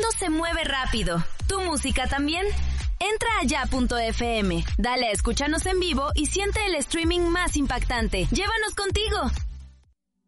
se mueve rápido. ¿Tu música también? Entra a ya.fm, dale a escúchanos en vivo y siente el streaming más impactante. ¡Llévanos contigo!